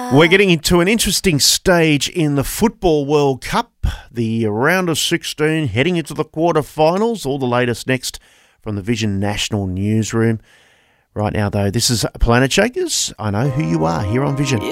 We're getting into an interesting stage in the Football World Cup, the round of 16, heading into the quarterfinals. All the latest next from the Vision National Newsroom. Right now, though, this is Planet Shakers. I Know Who You Are here on Vision.